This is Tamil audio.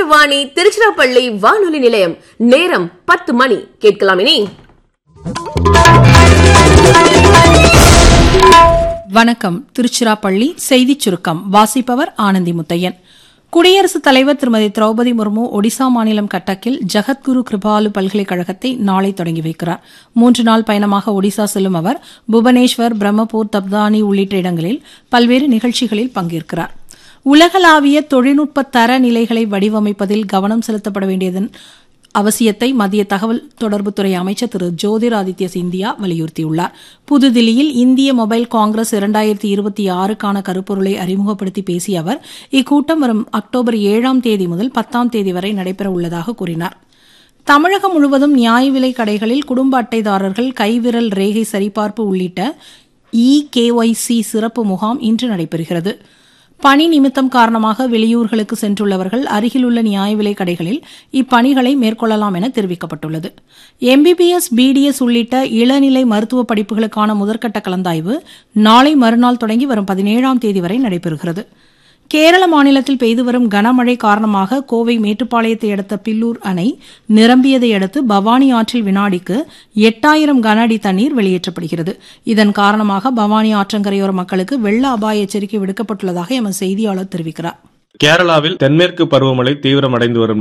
ஆகாஷவாணி திருச்சிராப்பள்ளி வானொலி நிலையம். நேரம் 10 மணி. கேட்கலாம் இனி. வணக்கம். திருச்சிராப்பள்ளி செய்திச் சுருக்கம் வாசிப்பவர் ஆனந்தி முத்தையன். குடியரசுத் தலைவர் திருமதி திரௌபதி முர்மு ஒடிசா மாநிலம் கட்டக்கில் ஜகத்குரு கிருபாலு பல்கலைக்கழகத்தை நாளை தொடங்கி வைக்கிறார். 3 நாள் பயணமாக ஒடிசா செல்லும் அவர் புவனேஸ்வர், பிரம்மபூர், தப்தானி உள்ளிட்ட இடங்களில் பல்வேறு நிகழ்ச்சிகளில் பங்கேற்கிறார். உலகளாவிய தொழில்நுட்ப தர நிலைகளை வடிவமைப்பதில் கவனம் செலுத்தப்பட வேண்டியதன் அவசியத்தை மத்திய தகவல் தொடர்புத்துறை அமைச்சர் திரு ஜோதிராதித்ய சிந்தியா வலியுறுத்தியுள்ளார். புதுதில்லியில் இந்திய மொபைல் காங்கிரஸ் 2026க்கான கருப்பொருளை அறிமுகப்படுத்தி பேசிய அவர் இக்கூட்டம் வரும் அக்டோபர் 7ஆம் தேதி முதல் 10ஆம் தேதி வரை நடைபெற உள்ளதாக கூறினார். தமிழகம் முழுவதும் நியாய விலை கடைகளில் குடும்ப அட்டைதாரர்கள் கைவிரல் ரேகை சரிபார்ப்பு உள்ளிட்ட EKYC சிறப்பு முகாம் இன்று நடைபெறுகிறது. பணி நிமித்தம் காரணமாக வெளியூர்களுக்கு சென்றுள்ளவர்கள் அருகிலுள்ள நியாய விலை கடைகளில் இப்பணிகளை மேற்கொள்ளலாம் என தெரிவிக்கப்பட்டுள்ளது. MBBS, BDS உள்ளிட்ட இளநிலை மருத்துவ படிப்புகளுக்கான முதற்கட்ட கலந்தாய்வு நாளை மறுநாள் தொடங்கி வரும் 17ஆம் தேதி வரை நடைபெறுகிறது. கேரள மாநிலத்தில் பெய்து வரும் கனமழை காரணமாக கோவை மேட்டுப்பாளையத்தை அடுத்த பில்லூர் அணை நிரம்பியதை அடுத்து பவானி ஆற்றில் வினாடிக்கு 8000 கன அடி தண்ணீர் வெளியேற்றப்படுகிறது. இதன் காரணமாக பவானி ஆற்றங்கரையோர மக்களுக்கு வெள்ள அபாய எச்சரிக்கை விடுக்கப்பட்டுள்ளதாக எமது செய்தியாளர் தெரிவிக்கிறார். கேரளாவில் தென்மேற்கு பருவமழை தீவிரமடைந்து வரும்